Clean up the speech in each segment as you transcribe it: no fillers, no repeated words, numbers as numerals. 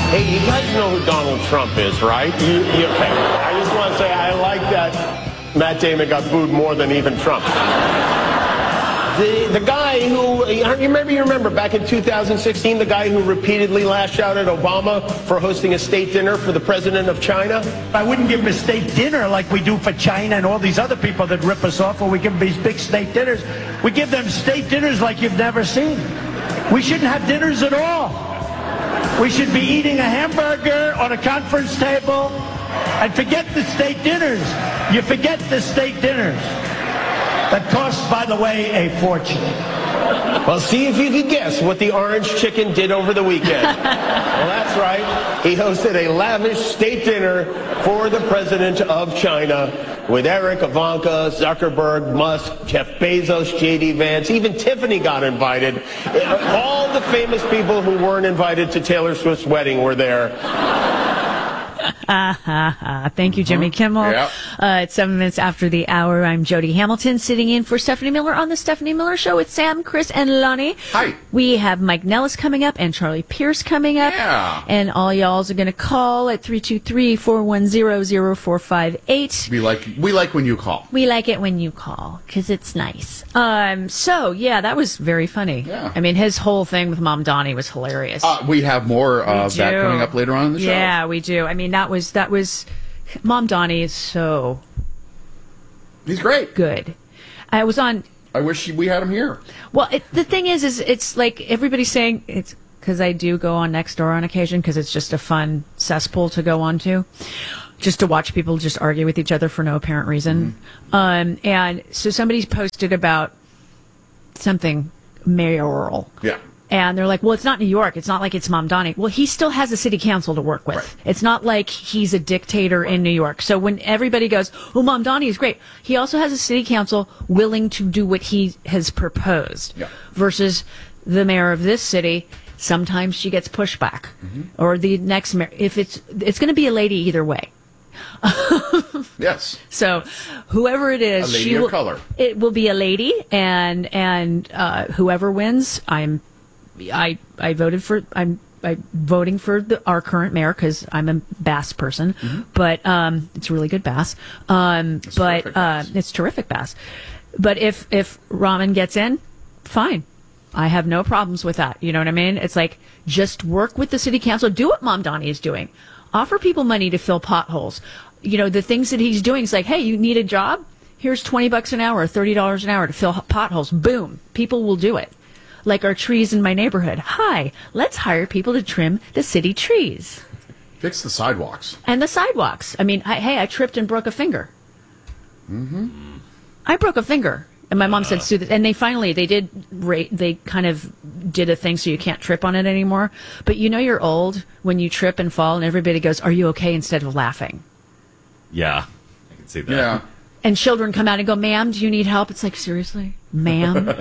Hey, you guys know who Donald Trump is, right? Okay. I just want to say I like that Matt Damon got booed more than even Trump. The guy who, you remember back in 2016, the guy who repeatedly lashed out at Obama for hosting a state dinner for the president of China? I wouldn't give him a state dinner like we do for China and all these other people that rip us off, or we give them these big state dinners. We give them state dinners like you've never seen. We shouldn't have dinners at all. We should be eating a hamburger on a conference table and forget the state dinners. You forget the state dinners. That costs, by the way, a fortune. Well, see if you can guess what the orange chicken did over the weekend. Well, that's right. He hosted a lavish state dinner for the president of China with Eric, Ivanka, Zuckerberg, Musk, Jeff Bezos, J.D. Vance. Even Tiffany got invited. All the famous people who weren't invited to Taylor Swift's wedding were there. Thank you, Jimmy Kimmel. Yep. It's 7 minutes after the hour. I'm Jody Hamilton, sitting in for Stephanie Miller on the Stephanie Miller Show with Sam, Chris, and Lonnie. Hi. We have Mike Nellis coming up and Charlie Pierce coming up. Yeah. And all y'alls are going to call at 323-410-0458. We like when you call. We like it when you call because it's nice. So yeah, that was very funny. Yeah. I mean, his whole thing with Mom Donnie was hilarious. We have more of that coming up later on in the show. Yeah, we do. I mean, that was Mom Donnie is so He's great. good. I wish we had him here. Well, the thing is it's like everybody's saying it's because I do go on Nextdoor on occasion because it's just a fun cesspool to go on to, just to watch people just argue with each other for no apparent reason. Mm-hmm. And so somebody's posted about something mayoral. Yeah. And they're like, well, it's not New York. It's not like it's Mom Donnie. Well, he still has a city council to work with. Right. It's not like he's a dictator in New York. So when everybody goes, oh, Mom Donnie is great, he also has a city council willing to do what he has proposed. Yeah. Versus the mayor of this city, sometimes she gets pushback. Mm-hmm. Or the next mayor. If it's going to be a lady either way. Yes. So whoever it is, A lady of color. It will be a lady, and whoever wins, I'm voting for our current mayor because I'm a Bass person, but it's really good Bass. It's terrific Bass. But if Raman gets in, fine. I have no problems with that. You know what I mean? It's like just work with the city council, do what Mom Donnie is doing, offer people money to fill potholes. You know, the things that he's doing is like, hey, you need a job? Here's $20 an hour, $30 an hour to fill potholes. Boom, people will do it. Like our trees in my neighborhood. Hi, let's hire people to trim the city trees. Fix the sidewalks. And the sidewalks. I mean, I tripped and broke a finger. Mm-hmm. I broke a finger. And my mom said, sue this. And they kind of did a thing so you can't trip on it anymore. But you know you're old when you trip and fall and everybody goes, are you okay, instead of laughing. Yeah, I can see that. Yeah. And children come out and go, ma'am, do you need help? It's like, seriously? Ma'am?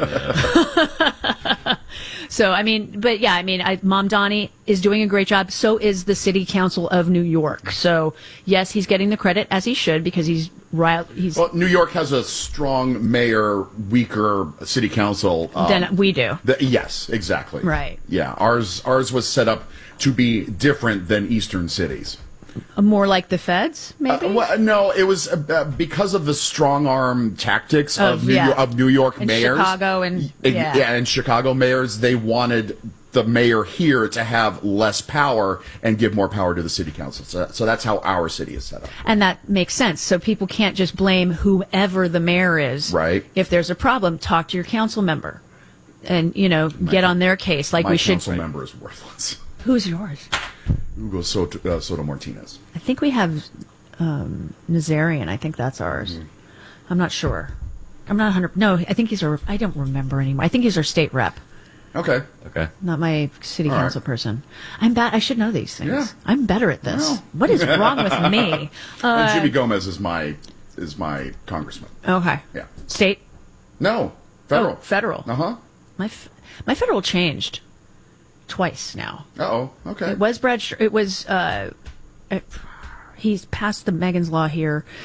So, I mean, but yeah, I mean, Mom Donnie is doing a great job. So is the City Council of New York. So, yes, he's getting the credit, as he should, because well, New York has a strong mayor, weaker city council. Than we do. Yes, exactly. Right. Yeah, ours was set up to be different than eastern cities. More like the feds, maybe? Well, no, it was because of the strong arm tactics of New York and mayors. Chicago and and Chicago mayors. They wanted the mayor here to have less power and give more power to the city council. So that's how our city is set up. And that makes sense. So people can't just blame whoever the mayor is. Right. If there's a problem, talk to your council member and, get on their case. Like my we should. council member is worthless. Who's yours? Hugo Soto Martinez. I think we have Nazarian. I think that's ours. Mm-hmm. I'm not sure. I'm not 100. No, I think I don't remember anymore. I think he's our state rep. Okay. Not my city All council right. person. I'm bad. I should know these things. Yeah. I'm better at this. Well. What is wrong with me? And Jimmy Gomez is my congressman. Okay. Yeah. State? No, federal. Oh, federal. Uh-huh. My federal changed twice now. Uh-oh. Okay. It was Brad. He's passed the Megan's Law here,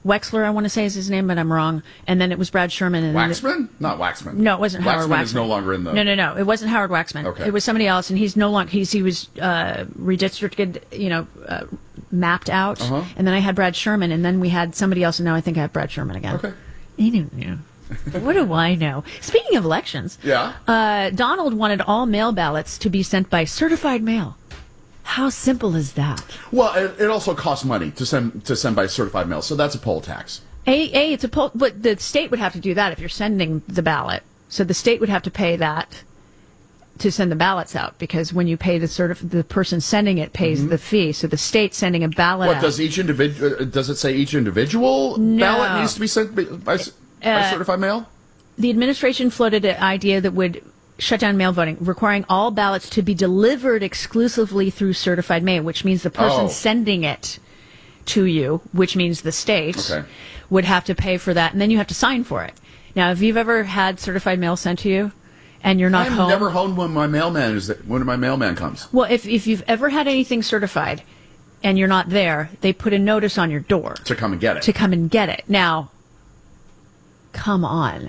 Wexler, I want to say is his name, but I'm wrong. And then it was Brad Sherman. And Waxman? Not Waxman. No, it wasn't Howard Waxman. Waxman is no longer in the... No. It wasn't Howard Waxman. Okay. It was somebody else, and he's no longer... He was redistricted, mapped out. Uh-huh. And then I had Brad Sherman, and then we had somebody else, and now I think I have Brad Sherman again. Okay. He didn't know. What do I know? Speaking of elections, Donald wanted all mail ballots to be sent by certified mail. How simple is that? Well, it also costs money to send by certified mail, so that's a poll tax. It's a poll, but the state would have to do that if you're sending the ballot. So the state would have to pay that to send the ballots out, because when you pay the person sending it pays the fee. So the state sending a ballot out. Does each individual? Does it say each individual ballot needs to be sent by certified mail? The administration floated an idea that would shut down mail voting, requiring all ballots to be delivered exclusively through certified mail, which means the person sending it to you, which means the state, would have to pay for that, and then you have to sign for it. Now, if you've ever had certified mail sent to you, and you're not home... I'm never home when my mailman comes. Well, if you've ever had anything certified, and you're not there, they put a notice on your door. To come and get it. Now, come on.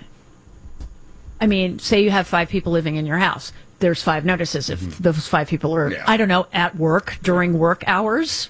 I mean, say you have 5 people living in your house. There's 5 notices if those 5 people are, I don't know, at work during work hours,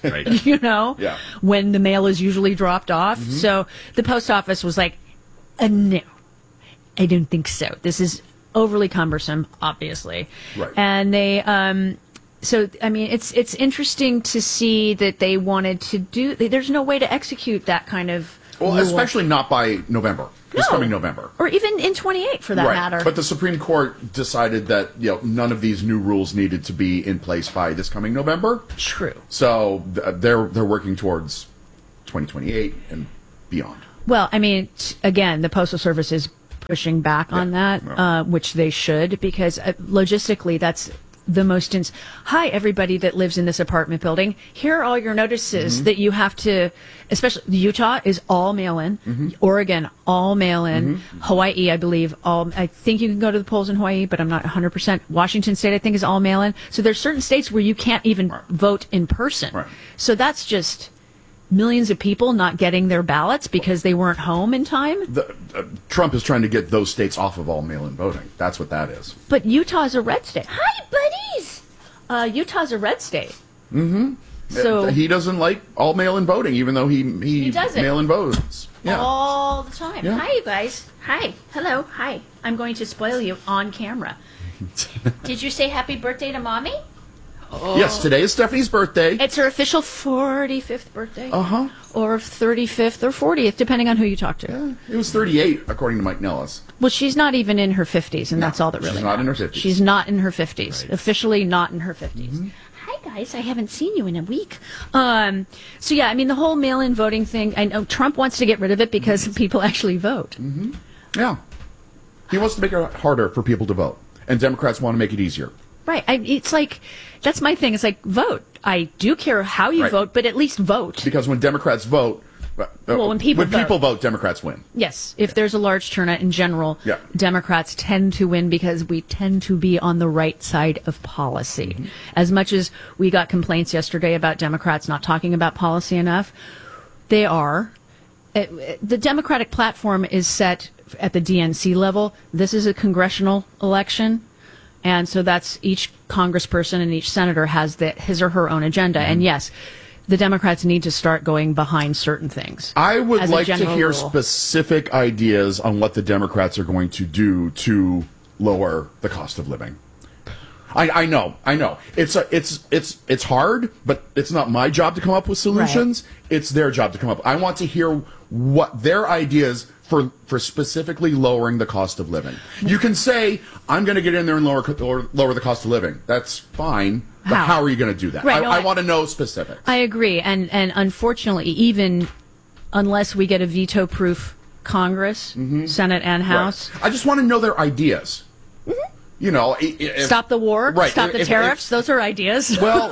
when the mail is usually dropped off. So the post office was like, no, I don't think so. This is overly cumbersome, obviously. Right. And they, so, I mean, it's interesting to see that they wanted to do, there's no way to execute that kind of rule. Especially not by November. This coming November. Or even in 28, for that matter. But the Supreme Court decided that none of these new rules needed to be in place by this coming November. True. So they're working towards 2028 and beyond. Well, I mean, again, the Postal Service is pushing back on that, which they should, because logistically, that's the most... Hi, everybody that lives in this apartment building. Here are all your notices that you have to... Especially Utah is all mail-in. Oregon, all mail-in. Hawaii, I believe, I think you can go to the polls in Hawaii, but I'm not 100%. Washington State, I think, is all mail-in. So there's certain states where you can't even vote in person. Right. So that's just... millions of people not getting their ballots because they weren't home in time? Trump is trying to get those states off of all mail-in voting. That's what that is. But Utah's a red state. Hi, buddies! Utah's a red state. So he doesn't like all mail-in voting, even though he doesn't. mail-in votes. Yeah. All the time. Yeah. Hi, you guys. Hi. Hello. Hi. I'm going to spoil you on camera. Did you say happy birthday to Mommy? Yes, today is Stephanie's birthday. It's her official 45th birthday. Uh-huh. Or 35th or 40th, depending on who you talk to. Yeah, it was 38, according to Mike Nellis. Well, she's not even in her 50s, and that's all that really she's not in her 50s. She's not in her 50s. Right. Officially not in her 50s. Hi, guys. I haven't seen you in a week. So, yeah, I mean, the whole mail-in voting thing, I know Trump wants to get rid of it because people actually vote. Yeah. He wants to make it harder for people to vote, and Democrats want to make it easier. Right. It's like, that's my thing. It's like, vote. I do care how you vote, but at least vote. Because when Democrats vote, when people vote, Democrats win. Yes. If there's a large turnout in general, Democrats tend to win because we tend to be on the right side of policy. As much as we got complaints yesterday about Democrats not talking about policy enough, they are. The Democratic platform is set at the DNC level. This is a congressional election. And so that's each congressperson and each senator has his or her own agenda. And yes, the Democrats need to start going behind certain things. I would like to hear rule. specific ideas on what the Democrats are going to do to lower the cost of living. I know. It's hard, but it's not my job to come up with solutions. Right. It's their job to come up. I want to hear what their ideas for specifically lowering the cost of living. You can say, I'm going to get in there and lower the cost of living. That's fine. But how are you going to do that? Right, I want to know specifics. I agree. And unfortunately, even unless we get a veto-proof Congress, Senate and House. Right. I just want to know their ideas. You know, stop the war, stop the tariffs. Those are ideas. Well,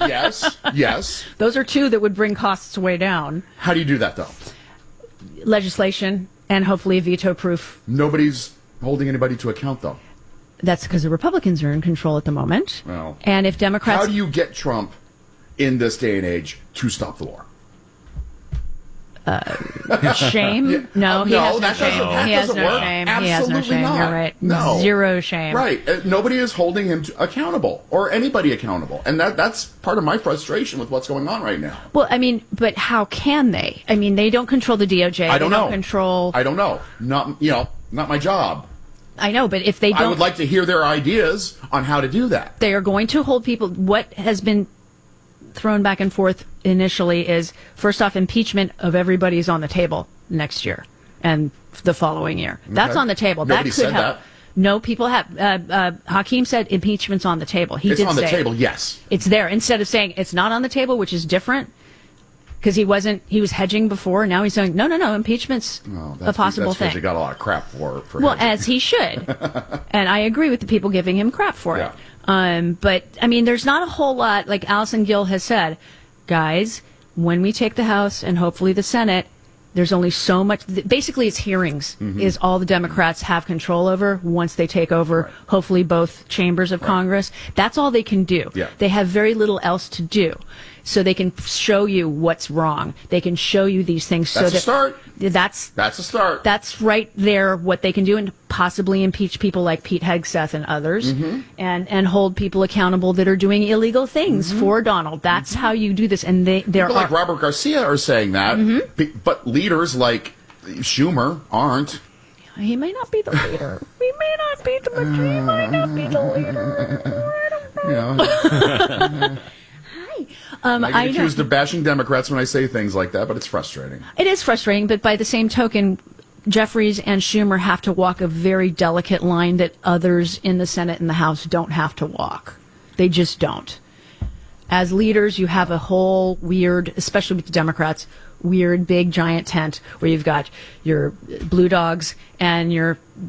yes. Those are two that would bring costs way down. How do you do that, though? Legislation and hopefully a veto-proof. Nobody's holding anybody to account, though. That's because the Republicans are in control at the moment. Well, and if Democrats... How do you get Trump in this day and age to stop the war? shame? No, he has no that shame. doesn't, that He has doesn't no work. shame. Absolutely He has no shame. not. You're right. No. Zero shame. Right. Nobody is holding him accountable or anybody accountable. And that's part of my frustration with what's going on right now. Well, I mean, but how can they? I mean, they don't control the DOJ. I don't know. Control. I don't know. Not my job. I know, but if they don't, I would like to hear their ideas on how to do that. they are going to hold people. What has been thrown back and forth initially is, first off, impeachment of everybody's on the table next year and the following year. That's on the table. Nobody that could said help. that. No, people have. Hakeem said impeachment's on the table. He It's did on the say table, yes. it's there. Instead of saying it's not on the table, which is different, because he was hedging before. Now he's saying no, impeachment's a possible that's because thing. he got a lot of crap for Well, hedging. as he should. And I agree with the people giving him crap for it. But, I mean, there's not a whole lot, like Allison Gill has said, guys, when we take the House and hopefully the Senate, there's only so much. Basically, it's hearings is all the Democrats have control over once they take over, hopefully, both chambers of Congress. That's all they can do. Yeah. They have very little else to do. So they can show you what's wrong. They can show you these things. That's so a start. That's a start. That's right there what they can do, and possibly impeach people like Pete Hegseth and others, and hold people accountable that are doing illegal things for Donald. That's how you do this. And there People are like Robert Garcia are saying that, but leaders like Schumer aren't. He may not be the leader. He may not be the he might not be the leader. I don't know. I get accused of bashing Democrats when I say things like that, but it's frustrating. It is frustrating, but by the same token, Jeffries and Schumer have to walk a very delicate line that others in the Senate and the House don't have to walk. They just don't. As leaders, you have a whole weird, especially with the Democrats, weird, big, giant tent where you've got your blue dogs and your